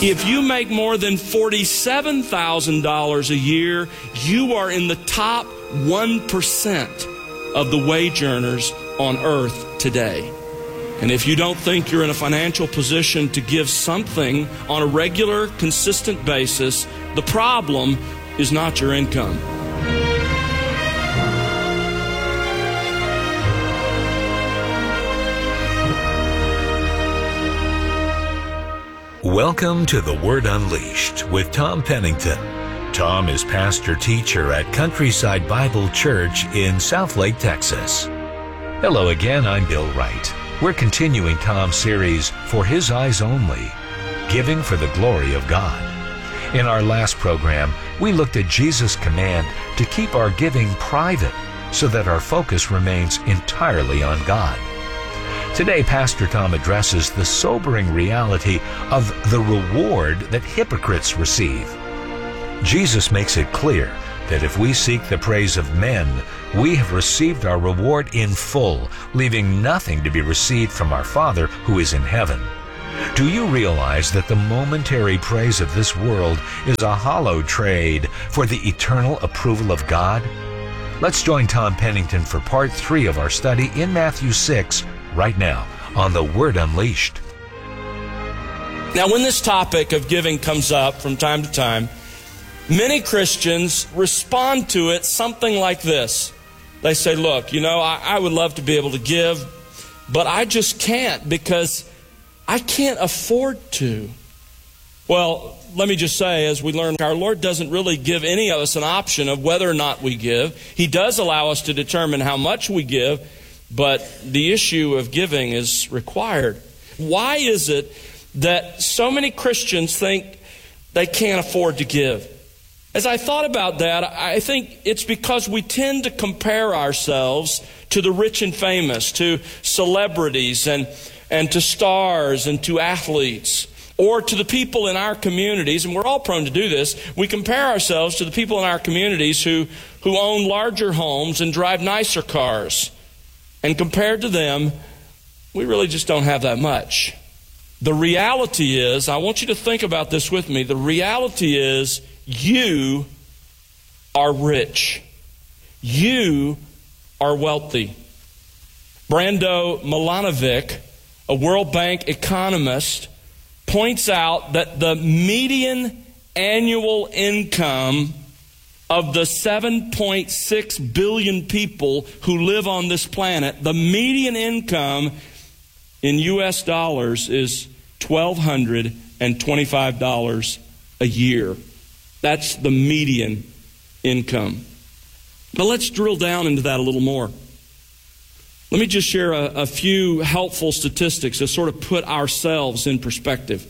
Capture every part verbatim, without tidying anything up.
If you make more than forty-seven thousand dollars a year, you are in the top one percent of the wage earners on earth today. And if you don't think you're in a financial position to give something on a regular, consistent basis, the problem is not your income. Welcome to The Word Unleashed with Tom Pennington. Tom is pastor-teacher at Countryside Bible Church in Southlake, Texas. Hello again, I'm Bill Wright. We're continuing Tom's series, For His Eyes Only, Giving for the Glory of God. In our last program, we looked at Jesus' command to keep our giving private so that our focus remains entirely on God. Today, Pastor Tom addresses the sobering reality of the reward that hypocrites receive. Jesus makes it clear that if we seek the praise of men, we have received our reward in full, leaving nothing to be received from our Father who is in heaven. Do you realize that the momentary praise of this world is a hollow trade for the eternal approval of God? Let's join Tom Pennington for part three of our study in Matthew six, right now on The Word Unleashed. Now, when this topic of giving comes up from time to time, many Christians respond to it something like this. They say, look, you know, I, I would love to be able to give, but I just can't because I can't afford to. Well, let me just say, as we learn, our Lord doesn't really give any of us an option of whether or not we give. He does allow us to determine how much we give, but the issue of giving is required. Why is it that so many Christians think they can't afford to give? As I thought about that, I think it's because we tend to compare ourselves to the rich and famous, to celebrities and, and to stars and to athletes, or to the people in our communities, and we're all prone to do this. We compare ourselves to the people in our communities who, who own larger homes and drive nicer cars. And compared to them, we really just don't have that much. The reality is, I want you to think about this with me, the reality is you are rich. You are wealthy. Brando Milanovic, a World Bank economist, points out that the median annual income of the seven point six billion people who live on this planet, the median income in U S dollars is one thousand two hundred twenty-five dollars a year. That's the median income. But let's drill down into that a little more. Let me just share a, a few helpful statistics to sort of put ourselves in perspective.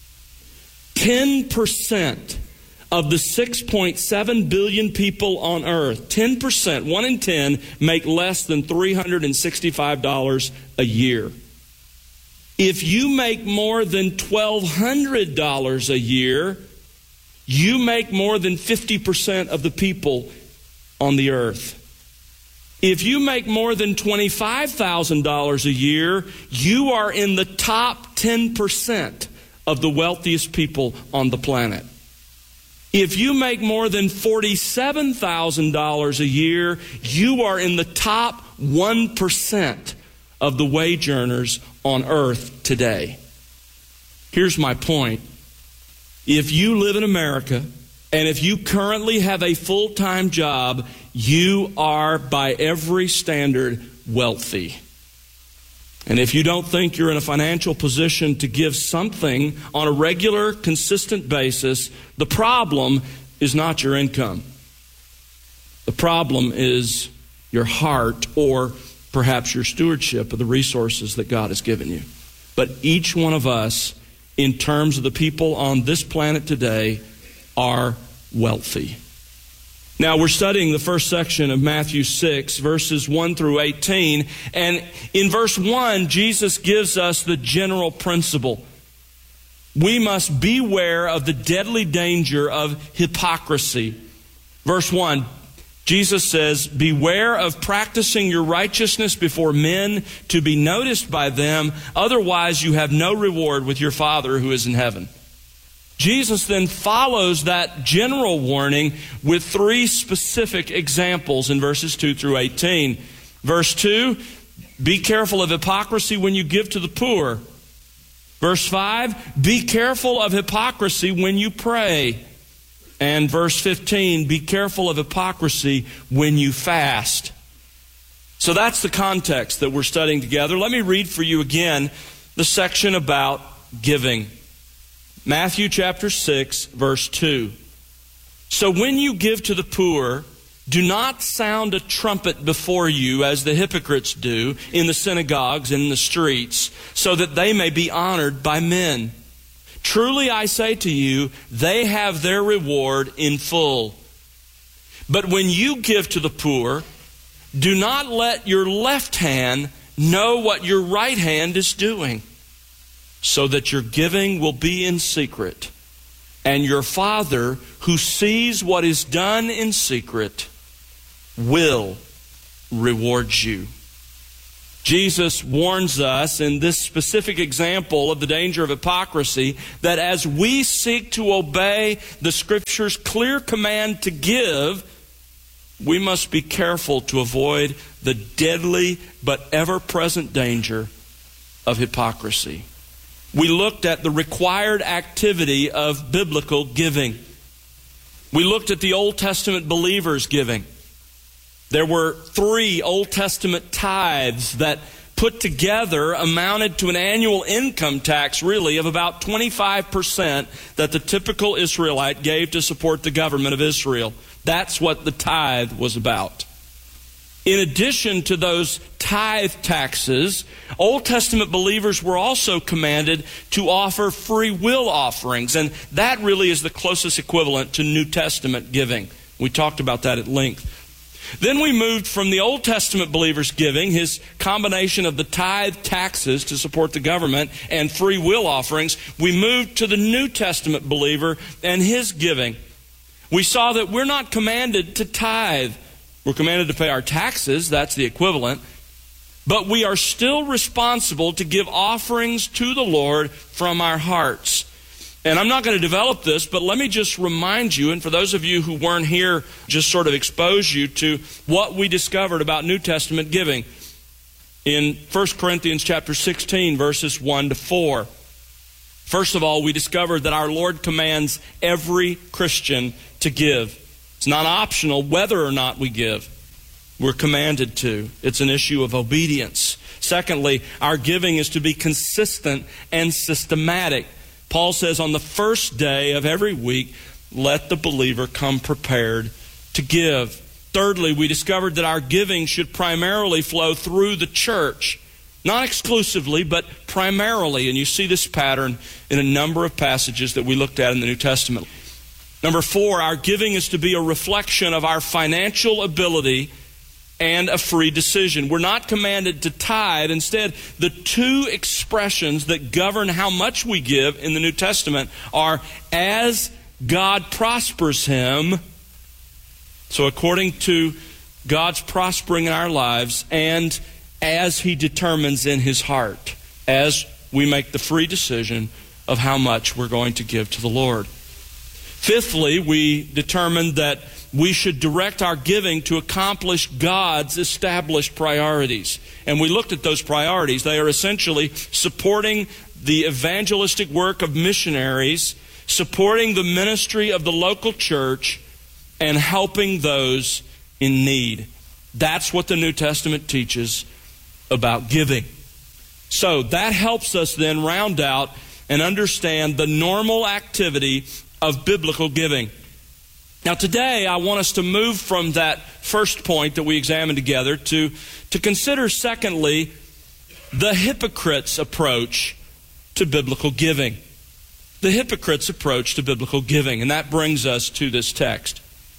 ten percent of the six point seven billion people on earth, ten percent, one in ten, make less than three hundred sixty-five dollars a year. If you make more than twelve hundred dollars a year, you make more than fifty percent of the people on the earth. If you make more than twenty-five thousand dollars a year, you are in the top ten percent of the wealthiest people on the planet. If you make more than forty-seven thousand dollars a year, you are in the top one percent of the wage earners on earth today. Here's my point. If you live in America, and if you currently have a full-time job, you are, by every standard, wealthy. And if you don't think you're in a financial position to give something on a regular, consistent basis, the problem is not your income. The problem is your heart, or perhaps your stewardship of the resources that God has given you. But each one of us, in terms of the people on this planet today, are wealthy. Now, we're studying the first section of Matthew six, verses one through eighteen. And in verse one, Jesus gives us the general principle. We must beware of the deadly danger of hypocrisy. Verse one, Jesus says, beware of practicing your righteousness before men to be noticed by them. Otherwise, you have no reward with your Father who is in heaven. Jesus then follows that general warning with three specific examples in verses two through eighteen. Verse two, be careful of hypocrisy when you give to the poor. Verse five, be careful of hypocrisy when you pray. And verse fifteen, be careful of hypocrisy when you fast. So that's the context that we're studying together. Let me read for you again the section about giving. Matthew chapter six, verse two. So when you give to the poor, do not sound a trumpet before you as the hypocrites do in the synagogues and in the streets, so that they may be honored by men. Truly I say to you, they have their reward in full. But when you give to the poor, do not let your left hand know what your right hand is doing, so that your giving will be in secret. And your Father, who sees what is done in secret, will reward you. Jesus warns us in this specific example of the danger of hypocrisy that as we seek to obey the Scripture's clear command to give, we must be careful to avoid the deadly but ever-present danger of hypocrisy. We looked at the required activity of biblical giving. We looked at the Old Testament believers' giving. There were three Old Testament tithes that put together amounted to an annual income tax, really, of about twenty-five percent that the typical Israelite gave to support the government of Israel. That's what the tithe was about. In addition to those tithe taxes, Old Testament believers were also commanded to offer free will offerings, and that really is the closest equivalent to New Testament giving. We talked about that at length. Then we moved from the Old Testament believers' giving, his combination of the tithe taxes to support the government and free will offerings. We moved to the New Testament believer and his giving. We saw that we're not commanded to tithe. We're commanded to pay our taxes, that's the equivalent. But we are still responsible to give offerings to the Lord from our hearts. And I'm not going to develop this, but let me just remind you, and for those of you who weren't here, just sort of expose you to what we discovered about New Testament giving in First Corinthians chapter sixteen, verses one to four. First of all, we discovered that our Lord commands every Christian to give. It's not optional whether or not we give. We're commanded to. It's an issue of obedience. Secondly, our giving is to be consistent and systematic. Paul says on the first day of every week, let the believer come prepared to give. Thirdly, we discovered that our giving should primarily flow through the church. Not exclusively, but primarily. And you see this pattern in a number of passages that we looked at in the New Testament. Number four, our giving is to be a reflection of our financial ability and a free decision. We're not commanded to tithe. Instead, the two expressions that govern how much we give in the New Testament are as God prospers him, so according to God's prospering in our lives, and as he determines in his heart, as we make the free decision of how much we're going to give to the Lord. Fifthly, we determined that we should direct our giving to accomplish God's established priorities. And we looked at those priorities. They are essentially supporting the evangelistic work of missionaries, supporting the ministry of the local church, and helping those in need. That's what the New Testament teaches about giving. So that helps us then round out and understand the normal activity of biblical giving. Now today I want us to move from that first point that we examined together to, to consider secondly the hypocrite's approach to biblical giving. The hypocrite's approach to biblical giving. And that brings us to this text.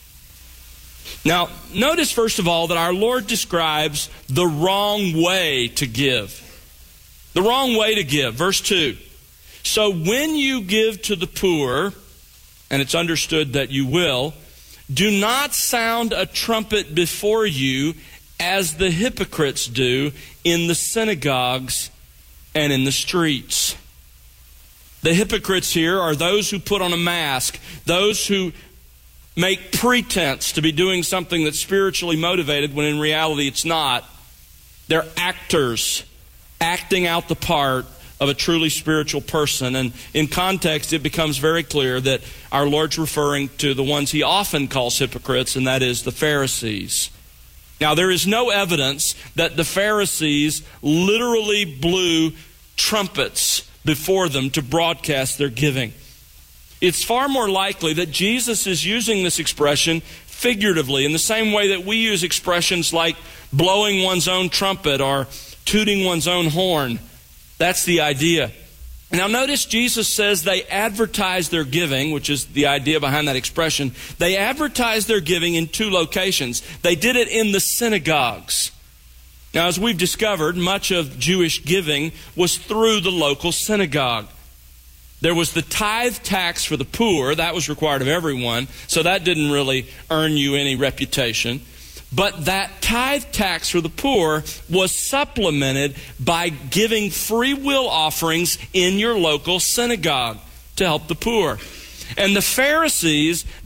Now notice first of all that our Lord describes the wrong way to give. The wrong way to give. Verse two. So when you give to the poor, and it's understood that you will, do not sound a trumpet before you as the hypocrites do in the synagogues and in the streets. The hypocrites here are those who put on a mask, those who make pretense to be doing something that's spiritually motivated when in reality it's not. They're actors, acting out the part of a truly spiritual person. And in context, it becomes very clear that our Lord's referring to the ones he often calls hypocrites, and that is the Pharisees. Now, there is no evidence that the Pharisees literally blew trumpets before them to broadcast their giving. It's far more likely that Jesus is using this expression figuratively, in the same way that we use expressions like blowing one's own trumpet or tooting one's own horn. That's the idea. Now notice Jesus says they advertise their giving, which is the idea behind that expression. They advertise their giving in two locations. They did it in the synagogues. Now, as we've discovered, much of Jewish giving was through the local synagogue. There was the tithe tax for the poor. That was required of everyone, so that didn't really earn you any reputation. But that tithe tax for the poor was supplemented by giving free will offerings in your local synagogue to help the poor. And the Pharisees